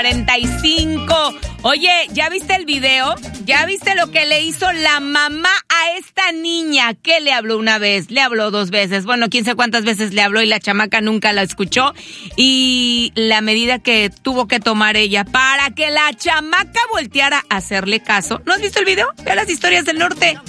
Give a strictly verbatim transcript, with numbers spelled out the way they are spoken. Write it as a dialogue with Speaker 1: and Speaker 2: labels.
Speaker 1: cuarenta y cinco. Oye, ¿ya viste el video? ¿Ya viste lo que le hizo la mamá a esta niña? Que le habló una vez, le habló dos veces, bueno, quién sabe cuántas veces le habló y la chamaca nunca la escuchó. Y la medida que tuvo que tomar ella para que la chamaca volteara a hacerle caso. ¿No has visto el video? Ve las historias del norte.